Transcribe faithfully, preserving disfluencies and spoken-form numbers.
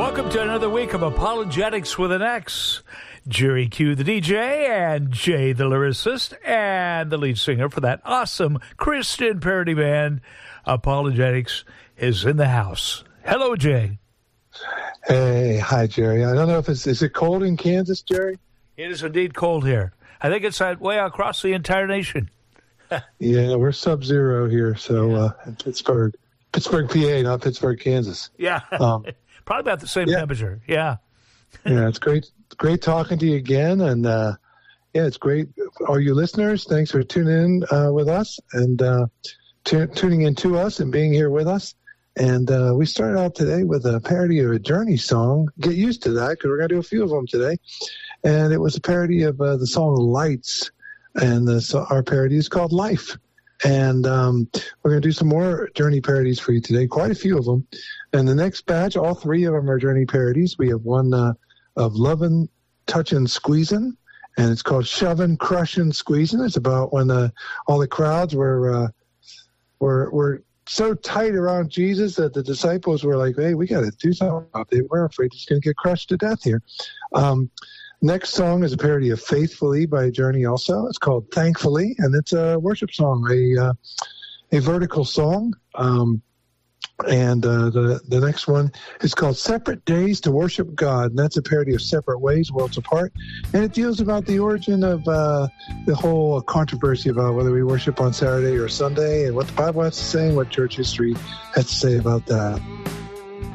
Welcome to another week of Apologetics with an X. Jerry Q, the D J, and Jay, the lyricist, and the lead singer for that awesome Christian parody band, Apologetics, is in the house. Hello, Jay. Hey, hi, Jerry. I don't know if it's, is it cold in Kansas, Jerry? It is indeed cold here. I think it's that way across the entire nation. Yeah, we're sub-zero here, so yeah. uh, in Pittsburgh. Pittsburgh, P A, not Pittsburgh, Kansas. Yeah, um, probably about the same yeah. temperature, yeah. Yeah, it's great great talking to you again, and uh, yeah, it's great. All you listeners, thanks for tuning in uh, with us and uh, t- tuning in to us and being here with us. And uh, we started out today with a parody of a Journey song. Get used to that, because we're going to do a few of them today. And it was a parody of uh, the song Lights, and the, so our parody is called Life. And um, we're going to do some more Journey parodies for you today, quite a few of them. And the next batch, all three of them are Journey parodies. We have one uh, of Lovin', Touchin', Squeezin', and it's called Shovin', Crushin', Squeezin'. It's about when uh, all the crowds were, uh, were were so tight around Jesus that the disciples were like, hey, we got to do something about it. We're afraid he's going to get crushed to death here. Um, next song is a parody of Faithfully by Journey also. It's called Thankfully, and it's a worship song, a uh, a vertical song. Um, and uh, the, the next one is called Separate Days to Worship God, and that's a parody of Separate Ways, Worlds Apart. And it deals about the origin of uh, the whole controversy about whether we worship on Saturday or Sunday, and what the Bible has to say and what church history has to say about that.